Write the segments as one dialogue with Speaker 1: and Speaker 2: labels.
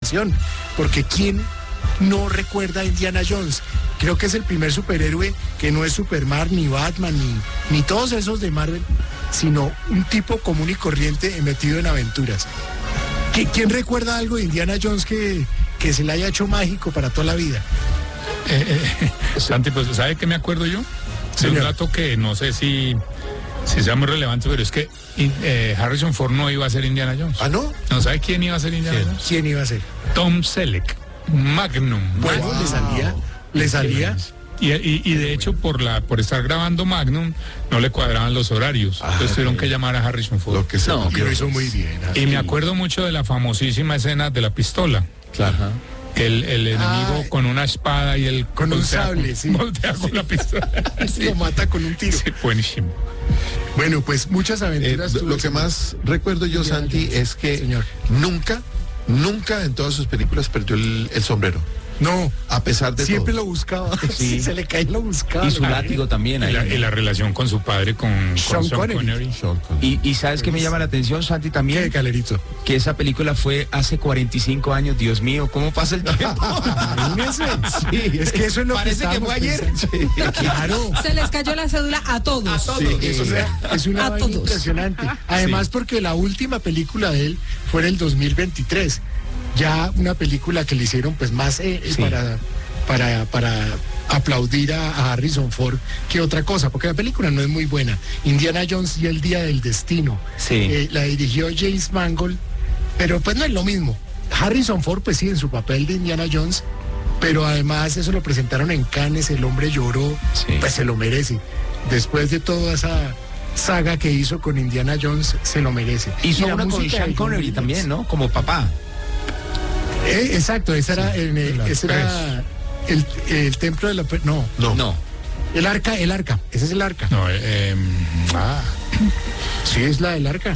Speaker 1: atención, porque ¿quién no recuerda a Indiana Jones? Creo que es el primer superhéroe que no es Superman, ni Batman, ni todos esos de Marvel, sino un tipo común y corriente metido en aventuras. ¿Quién recuerda algo de Indiana Jones que se le haya hecho mágico para toda la vida?
Speaker 2: Santi, pues ¿sabe qué me acuerdo yo? De un dato que no sé si sea muy relevante, pero es que Harrison Ford no iba a ser Indiana Jones.
Speaker 1: ¿Ah, no?
Speaker 2: ¿No sabe quién iba a ser Indiana Jones?
Speaker 1: ¿Quién iba a ser?
Speaker 2: Tom Selleck, Magnum.
Speaker 1: Bueno, le salía.
Speaker 2: Y de hecho por estar grabando Magnum no le cuadraban los horarios. Entonces tuvieron que llamar a Harrison Ford.
Speaker 1: Y lo hizo muy bien.
Speaker 2: Y me acuerdo mucho de la famosísima escena de la pistola.
Speaker 3: Claro.
Speaker 2: El enemigo con una espada y él
Speaker 1: con un sable, sí.
Speaker 2: Voltea con la pistola.
Speaker 1: Sí. Lo mata con un tiro.
Speaker 2: Sí, buenísimo.
Speaker 1: Bueno, pues muchas aventuras.
Speaker 3: Lo que más recuerdo yo, Santi, es que nunca en todas sus películas perdió el sombrero.
Speaker 1: No,
Speaker 3: a pesar de
Speaker 1: siempre
Speaker 3: todo.
Speaker 1: Lo buscaba.
Speaker 3: Sí.
Speaker 1: Se le cae y lo buscaba.
Speaker 4: Y su látigo también ahí.
Speaker 2: Y la relación con su padre, con Sean Connery.
Speaker 4: Y ¿sabes qué me llama la atención, Santi, también?
Speaker 1: ¿Qué, Calerito?
Speaker 4: Que esa película fue hace 45 años. Dios mío, ¿cómo pasa el tiempo?
Speaker 1: Sí, es que eso es lo
Speaker 4: parece que fue ayer.
Speaker 1: Claro.
Speaker 5: Se les cayó la cédula a todos.
Speaker 1: Sí, es una vaina impresionante. Además, porque la última película de él fue en el 2023. Ya una película que le hicieron pues más para aplaudir a Harrison Ford que otra cosa, porque la película no es muy buena. Indiana Jones y el Día del Destino.
Speaker 4: Sí.
Speaker 1: La dirigió James Mangold, pero pues no es lo mismo. Harrison Ford pues sí, en su papel de Indiana Jones, pero además eso lo presentaron en Cannes, el hombre lloró, pues se lo merece. Después de toda esa saga que hizo con Indiana Jones, se lo merece.
Speaker 4: Hizo una con Sean Connery también, ¿no? Como papá.
Speaker 1: Exacto, ese era el templo de la... No. El arca, ese es el arca.
Speaker 2: No,
Speaker 1: sí, es la del arca.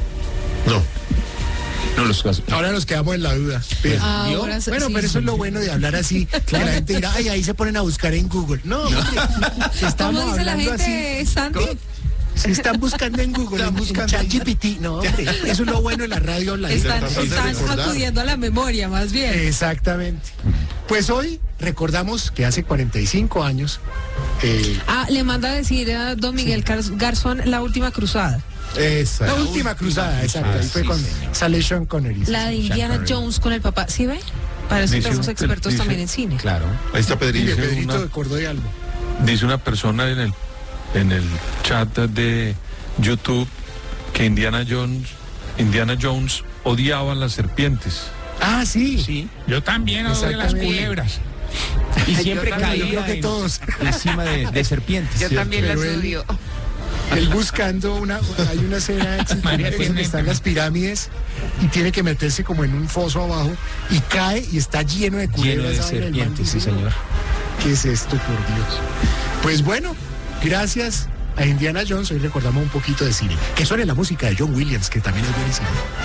Speaker 1: Ahora nos quedamos en la duda. Pero,
Speaker 5: ahora sí,
Speaker 1: bueno, pero eso es lo bueno de hablar así. Que la gente dirá, ay, ahí se ponen a buscar en Google. No. Estamos
Speaker 5: ¿cómo dice la
Speaker 1: hablando
Speaker 5: gente,
Speaker 1: así.
Speaker 5: Santi?
Speaker 1: Si están buscando en Google, en ChatGPT, no, hombre, eso es lo bueno de la radio online.
Speaker 5: Están acudiendo a la memoria, más bien.
Speaker 1: Exactamente. Pues hoy recordamos que hace 45 años...
Speaker 5: le manda a decir a don Miguel Garzón La Última Cruzada.
Speaker 1: La Última Cruzada, exacto. Ahí fue cuando sale Sean Connery.
Speaker 5: La de Indiana Jones con el papá. ¿Sí ve? Para eso somos expertos también en cine.
Speaker 4: Claro.
Speaker 3: Ahí está Pedrito.
Speaker 1: Pedrito de Córdoba y algo.
Speaker 6: Dice una persona en el chat de YouTube que Indiana Jones odiaba las serpientes.
Speaker 1: Ah, sí.
Speaker 4: Sí.
Speaker 2: Yo también odio las culebras.
Speaker 4: Y siempre
Speaker 1: yo
Speaker 4: caía
Speaker 1: creo que todos.
Speaker 4: encima de serpientes.
Speaker 7: Yo también las
Speaker 1: pero
Speaker 7: odio.
Speaker 1: Él buscando hay una escena donde están las pirámides y tiene que meterse como en un foso abajo y cae y está lleno de culebras.
Speaker 4: Lleno de serpientes, sí, señor.
Speaker 1: ¿Qué es esto, por Dios? Pues bueno, gracias a Indiana Jones, hoy recordamos un poquito de cine. Que suene la música de John Williams, que también es buenísima.